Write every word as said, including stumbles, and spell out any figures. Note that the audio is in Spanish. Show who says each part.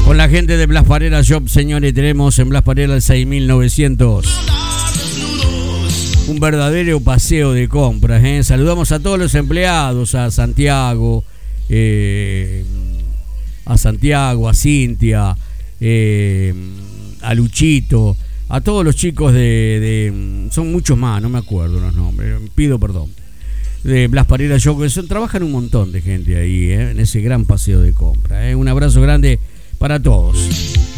Speaker 1: Con la gente de Blas Parera Shop, señores, tenemos en Blas Parera el seis mil novecientos. Un verdadero paseo de compras, ¿eh? Saludamos a todos los empleados, a Santiago, eh, a Santiago, a Cintia, eh, a Luchito, a todos los chicos de, de... Son muchos más, no me acuerdo los nombres, pido perdón. De Blas Parera Shop, que son, trabajan un montón de gente ahí, ¿eh? En ese gran paseo de compras, ¿eh? Un abrazo grande para todos.